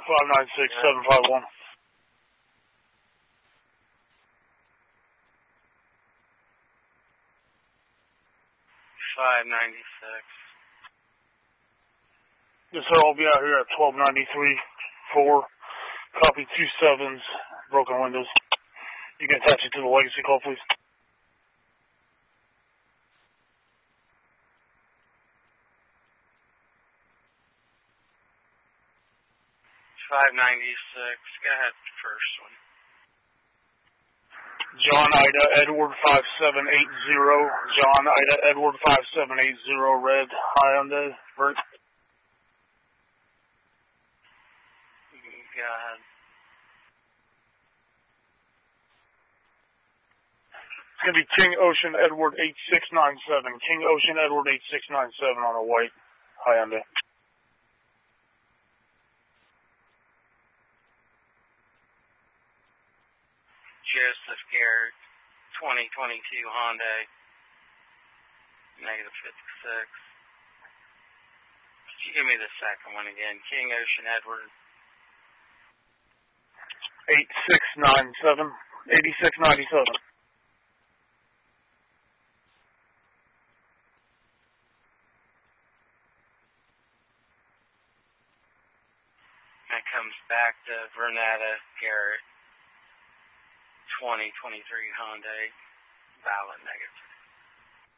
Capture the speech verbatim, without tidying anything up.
five nine six seven five one. five ninety-six. Yes, sir. I'll be out here at twelve ninety-three four. Copy two sevens. Broken windows. You can attach it to the legacy call, please. five ninety-six. Go ahead, first one. John Ida Edward five seven eight zero. John Ida Edward five seven eight zero. Red Hyundai. Vert. Go ahead. It's going to be King Ocean Edward eight six nine seven. King Ocean Edward eight six nine seven on a white Hyundai. Joseph Garrett, twenty twenty-two Hyundai, negative fifty-six. Could you give me the second one again? King Ocean Edward. eight six nine seven. eighty-six ninety-seven. That comes back to Vernetta Garrett, twenty twenty-three Hyundai, valid negative.